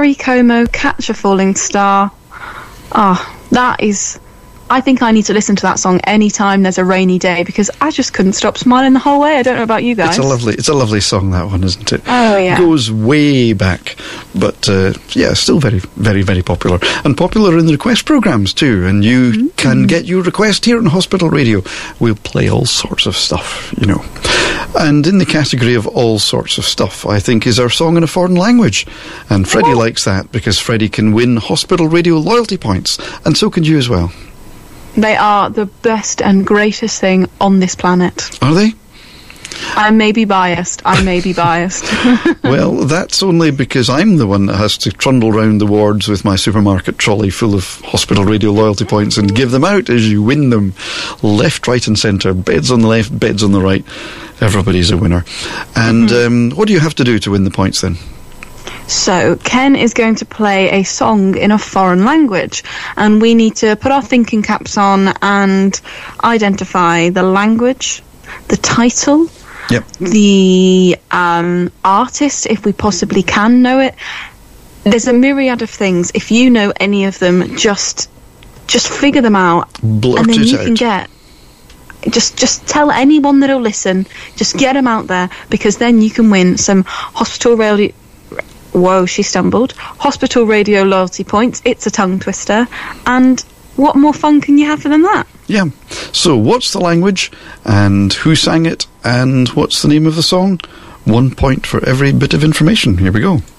Perry Como, Catch a Falling Star. That is... I think I need to listen to that song anytime there's a rainy day, because I just couldn't stop smiling the whole way. I don't know about you guys. It's a lovely song, that one, isn't it? Oh, yeah. Goes way back. But, still very, very, very popular. And popular in the request programmes, too. And you can get your request here on Hospital Radio. We'll play all sorts of stuff, you know. And in the category of all sorts of stuff, I think, is our song in a foreign language. And Freddie likes that, because Freddie can win Hospital Radio loyalty points. And so can you as well. They are the best and greatest thing on this planet. Are they? I may be biased. Well, that's only because I'm the one that has to trundle round the wards with my supermarket trolley full of Hospital Radio loyalty points and give them out as you win them. Left, right and centre. Beds on the left, beds on the right. Everybody's a winner. And what do you have to do to win the points then? So, Ken is going to play a song in a foreign language, and we need to put our thinking caps on and identify the language, the title, the artist, if we possibly can know it. There's a myriad of things. If you know any of them, just figure them out. Blurt and then it you out. can get... Just tell anyone that'll listen. Just get them out there, because then you can win some Hospital Radio... Whoa, she stumbled. Hospital Radio loyalty points. It's a tongue twister. And what more fun can you have than that? Yeah. So, what's the language, and who sang it, and what's the name of the song? 1 point for every bit of information. Here we go.